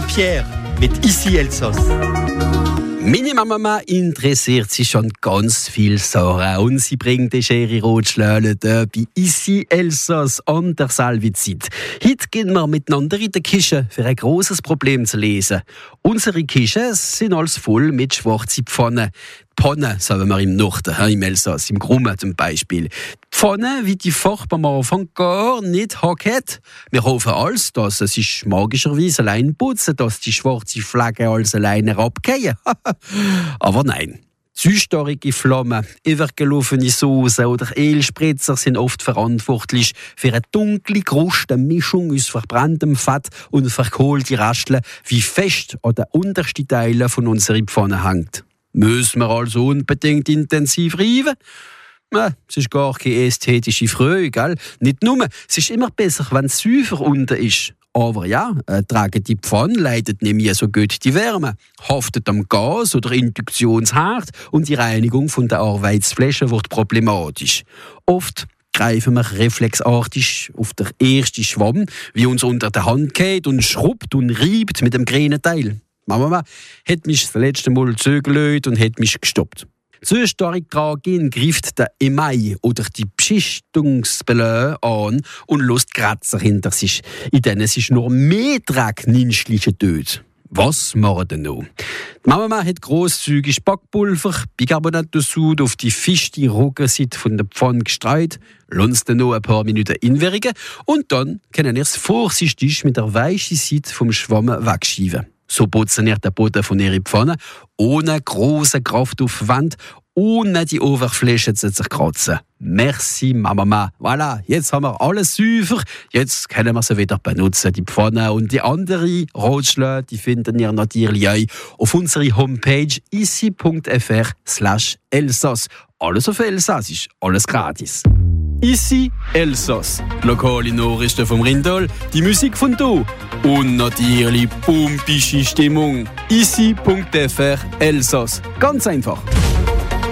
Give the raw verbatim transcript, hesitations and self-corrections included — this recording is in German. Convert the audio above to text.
Pierre mit Ici Elsass. Meine Mama interessiert sich schon ganz viel Sachen und sie bringt die Schere Rotschläule da bei Ici Elsass an der Salvizit. Heute gehen wir miteinander in der Küche für ein grosses Problem zu lesen. Unsere Küchen sind alles voll mit schwarzen Pfannen. Pfanne, sagen wir im Norden, im Elsass, im Grummen zum Beispiel. Die Pfanne, wie die Farbe am Anfang gar nicht hat. Wir hoffen alles, dass es sich magischerweise allein putzen, dass die schwarze Flagge alles alleine abgehen. Aber nein. Süßstarrige Flammen, übergelaufene Soße oder Ölspritzer sind oft verantwortlich für eine dunkle Kruste, eine Mischung aus verbranntem Fett und verkohlten Rasteln, wie fest an den untersten Teilen von unserer Pfanne hängt. Müssen wir also unbedingt intensiv reiben? Ja, es ist gar keine ästhetische Freude, gell? Nicht nur, es ist immer besser, wenn es säufer unten ist. Aber ja, äh, tragen die Pfanne leitet nämlich so gut die Wärme, haftet am Gas- oder Induktionsherd und die Reinigung von der Arbeitsfläche wird problematisch. Oft greifen wir reflexartig auf den ersten Schwamm, wie uns unter der Hand geht und schrubbt und reibt mit dem grünen Teil. Mama hat mich das letzte Mal zögert und hat mich gestoppt. Zu stark dran greift der Email oder die Beschichtungsbeläge an und lässt Kratzer hinter sich, in denen sich nur mehr Dreckninschliche tötet. Was machen denn noch? Die Mama hat grosszügig Backpulver, Bicarbonat de Soude auf die feste Roggenseite von der Pfanne gestreut, lässt dann noch ein paar Minuten inwärmen und dann können ihr es vorsichtig mit der weichen Seite vom Schwamm wegschieben. So putzen ihr den Boden von ihrer Pfanne, ohne grosse Kraftaufwand, ohne die Oberfläche zu zerkratzen. Merci, Mama. Voilà, jetzt haben wir alles sauber. Jetzt können wir sie wieder benutzen, die Pfanne. Und die anderen Ratschläge, die finden ihr natürlich auch auf unserer Homepage ici punkt f r slash elsass. Alles auf Elsassisch, alles gratis. Ici Elsass. Lokale Nachrichten vom Rindal, die Musik von Do und natürlich pumpische Stimmung. ici punkt f r Elsass. Ganz einfach.